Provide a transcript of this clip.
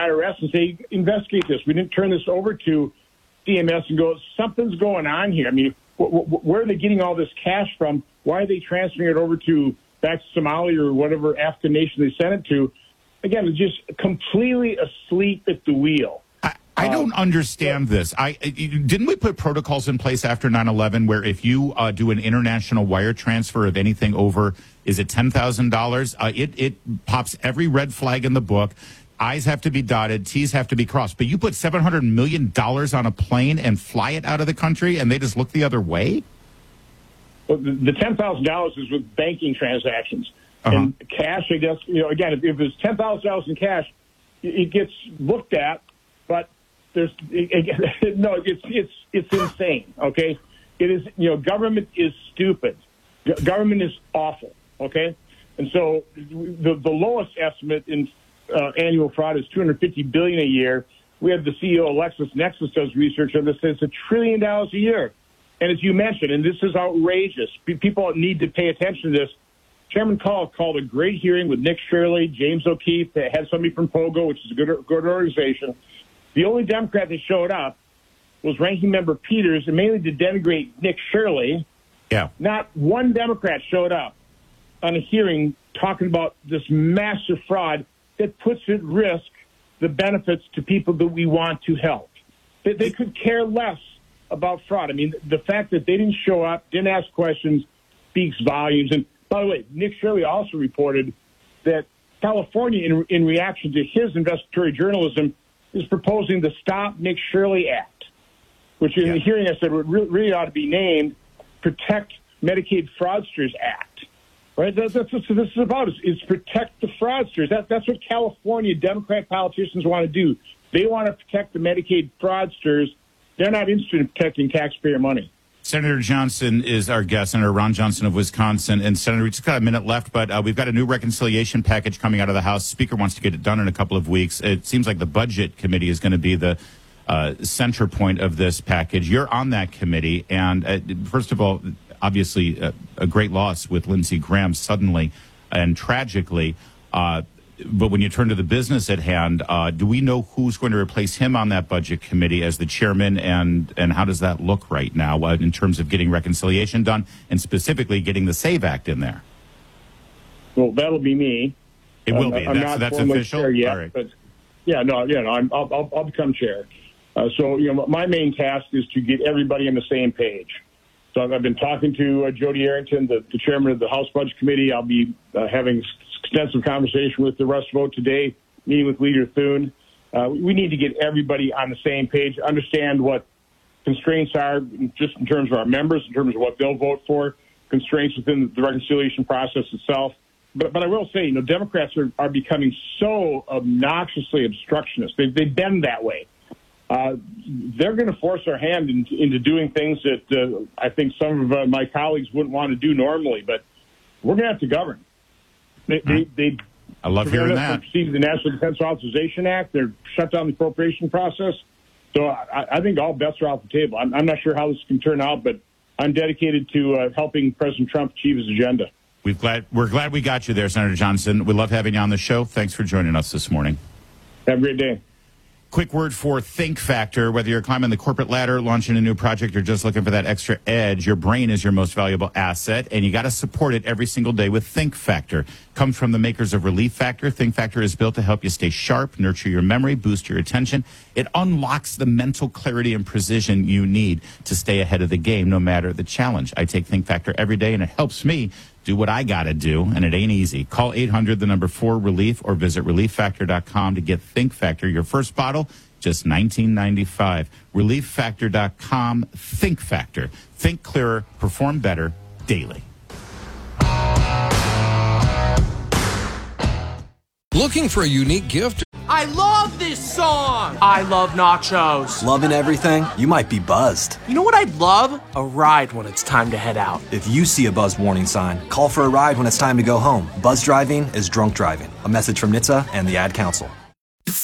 IRS and say, investigate this. We didn't turn this over to CMS and go, something's going on here. I mean, where are they getting all this cash from? Why are they transferring it over back to Somalia or whatever African nation they sent it to? Again, it's just completely asleep at the wheel. I don't understand this. Didn't we put protocols in place after 9/11 where if you do an international wire transfer of anything over, is it $10,000? It pops every red flag in the book. I's have to be dotted, T's have to be crossed. But you put $700 million on a plane and fly it out of the country, and they just look the other way? Well, the $10,000 is with banking transactions. And cash, I guess, again, if it's $10,000 in cash, it gets looked at, but it's insane, okay? It is, government is stupid. Government is awful, okay? And so the lowest estimate in annual fraud is $250 billion a year. We have the CEO of LexisNexis does research on this. It's $1 trillion a year. And as you mentioned, and this is outrageous, people need to pay attention to this. Chairman Call called a great hearing with Nick Shirley, James O'Keefe, that had somebody from POGO, which is a good organization. The only Democrat that showed up was Ranking Member Peters, and mainly to denigrate Nick Shirley. Yeah. Not one Democrat showed up on a hearing talking about this massive fraud that puts at risk the benefits to people that we want to help. They could care less about fraud. I mean, the fact that they didn't show up, didn't ask questions, speaks volumes. And by the way, Nick Shirley also reported that California, in reaction to his investigatory journalism, is proposing the Stop Nick Shirley Act, which in the hearing I said really ought to be named Protect Medicaid Fraudsters Act. Right? That's what this is about. Is protect the fraudsters. That's what California Democrat politicians want to do. They want to protect the Medicaid fraudsters. They're not interested in protecting taxpayer money. Senator Johnson is our guest, Senator Ron Johnson of Wisconsin. And Senator, we just got a minute left, but we've got a new reconciliation package coming out of the House. Speaker wants to get it done in a couple of weeks. It seems like the Budget Committee is going to be the center point of this package. You're on that committee. And first of all, obviously a great loss with Lindsey Graham suddenly and tragically. But when you turn to the business at hand, do we know who's going to replace him on that budget committee as the chairman, and how does that look right now in terms of getting reconciliation done and specifically getting the SAVE Act in there? Well, that'll be me. It will be. That's official? Chair yet, all right. But I'll become chair. So my main task is to get everybody on the same page. So I've been talking to Jody Arrington, the chairman of the House Budget Committee. I'll be having extensive conversation with the rest vote today, meeting with Leader Thune. We need to get everybody on the same page, understand what constraints are just in terms of our members, in terms of what they'll vote for, constraints within the reconciliation process itself. But I will say, Democrats are becoming so obnoxiously obstructionist. They've been that way. They're going to force our hand into doing things that I think some of my colleagues wouldn't want to do normally, but we're going to have to govern. I love hearing that. Proceed the National Defense Authorization Act. They're shut down the appropriation process. So I think all bets are off the table. I'm not sure how this can turn out, but I'm dedicated to helping President Trump achieve his agenda. We're glad we got you there, Senator Johnson. We love having you on the show. Thanks for joining us this morning. Have a great day. Quick word for Think Factor. Whether you're climbing the corporate ladder, launching a new project, or just looking for that extra edge, your brain is your most valuable asset, and you got to support it every single day with Think Factor. Comes from the makers of Relief Factor. Think Factor is built to help you stay sharp, nurture your memory, boost your attention. It unlocks the mental clarity and precision you need to stay ahead of the game, no matter the challenge. I take Think Factor every day, and it helps me do what I got to do, and it ain't easy. Call 800-4RELIEF or visit ReliefFactor.com to get Think Factor. Your first bottle, just $19.95. ReliefFactor.com. Think Factor. Think clearer, perform better daily. Looking for a unique gift? I love this song! I love nachos. Loving everything? You might be buzzed. You know what I'd love? A ride when it's time to head out. If you see a buzz warning sign, call for a ride when it's time to go home. Buzz driving is drunk driving. A message from NHTSA and the Ad Council.